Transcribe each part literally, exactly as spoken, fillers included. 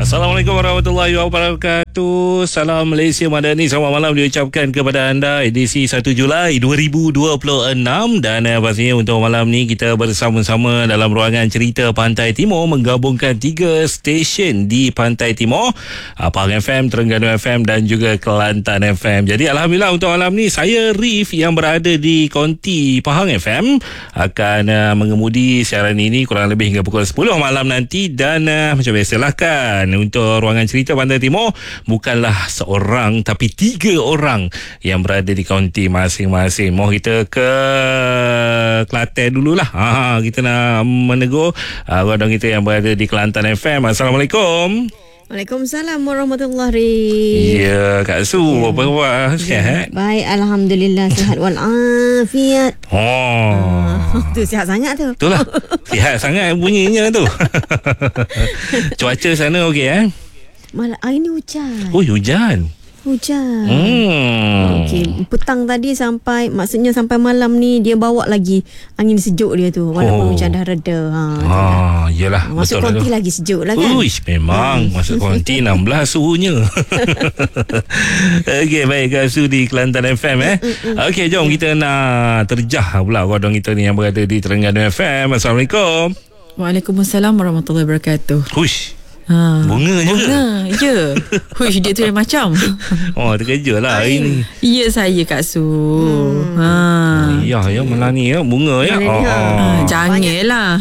Assalamualaikum warahmatullahi wabarakatuh. Salam Malaysia Madani. Selamat malam diucapkan kepada anda. Edisi satu Julai dua ribu dua puluh enam. Dan uh, pastinya untuk malam ni kita bersama-sama dalam ruangan cerita Pantai Timur, menggabungkan tiga stesen di Pantai Timur, uh, Pahang F M, Terengganu F M dan juga Kelantan F M. Jadi Alhamdulillah untuk malam ni saya Rif yang berada di konti Pahang F M akan uh, mengemudi siaran ini kurang lebih hingga pukul sepuluh malam nanti. Dan uh, macam biasalah kan, untuk ruangan cerita Pantai Timur bukanlah seorang tapi tiga orang yang berada di kaunti masing-masing. Mau kita ke Kelantan dululah. Ha, kita nak menegur uh, orang kita yang berada di Kelantan F M. Assalamualaikum. Waalaikumsalam warahmatullahi. Ya, Kak Su, ya. Apa khabar? Sihat? Baik, alhamdulillah, sihat walafiat. Oh. Uh, tu sihat sangat tu. Itulah. Sihat sangat bunyinya tu. Cuaca sana okey eh? Malah hari ni hujan. Oh, hujan. Hujan. Hmm. Okey, petang tadi sampai, maksudnya sampai malam ni dia bawa lagi angin sejuk dia tu walaupun Oh. hujan dah reda. Ha. Ah, yelah. Masuk betul konti lah tu. lagi sejuk lah kan. Uish, memang masuk konti enam belas suhunya. Okey, baik Kak Su di Kelantan F M eh. Okey, jom kita nak terjah pula orang kita ni yang berada di Terengganu F M. Assalamualaikum. Waalaikumsalam warahmatullahi wabarakatuh. Huish. Ha. Bunga je ke? Bunga, ya. Huish, dia tu yang macam. Oh, terkejut lah hari ni. Ya, saya Kak Su. Hmm. Ha. Ya, ya, malah ni ya, bunga ya. Malah ni, ha. Oh. Janganlah.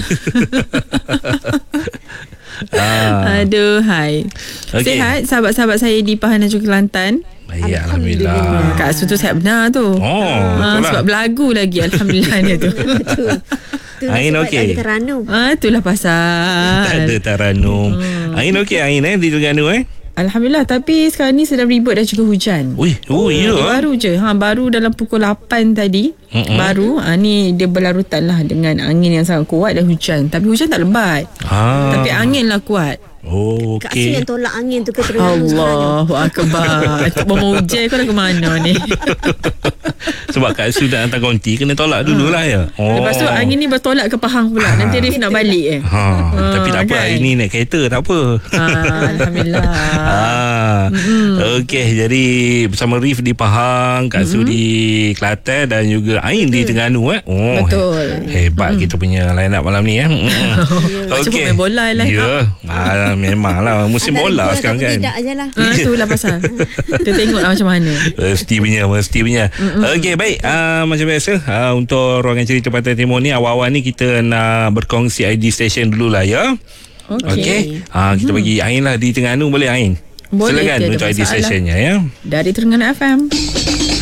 Ah. Aduh, hai. Okey. Sihat sahabat-sahabat saya di Pahang dan juga Kelantan. Baik, Alhamdulillah. Kak Su tu sihat benar tu. Oh, ha, betul lah. sebab belagu lagi, alhamdulillah dia tu. Tu Angin sebab okey. tak ada teranum. Ah, itulah Tak pasal. ada taranum. Angin okey, angin eh di Terengganu eh. Alhamdulillah, tapi sekarang ni sedang ribut dan juga hujan. Ui, oh ya. Baru je, ha, baru dalam pukul lapan tadi. Mm-mm. Baru ha, ni dia berlarutan lah dengan angin yang sangat kuat dan hujan. Tapi hujan tak lebat. Ah. Tapi angin lah kuat. Oh, Kak Su okey. yang tolak angin tu ke Terengganu sekarang ni. Allahu akbar. Tak mau hujan kau nak ke mana ni? Sebab Kak Su dah hantar konti, kena tolak dululah ya. Oh. Lepas tu angin ni bertolak ke Pahang pula. Nanti Rif nak balik eh. Ha, tapi tak apa, kan? hari ni naik kereta tak apa. Ha, Alhamdulillah. Ah, okey, jadi bersama Rif di Pahang, Kak Su di Kelantan dan juga Ain di Terengganu eh. Oh, Betul. Hebat kita punya line up malam ni eh. Cuba main bola lah. Ya, ah, memanglah musim Ada bola dua, sekarang tapi kan. tidak je lah. Ha, itulah pasal. Kita tengoklah macam mana. Mesti punya, mesti punya. Okey, baik. Uh, macam biasa, uh, untuk ruangan cerita Pantai Timur ni, awal-awal ni kita nak berkongsi I D station dululah ya. Okey. Okey. Uh, kita bagi Ain lah di Terengganu, boleh Ain? Boleh, Silakan tiada untuk I D masalah. stationnya ya. Dari Terengganu F M.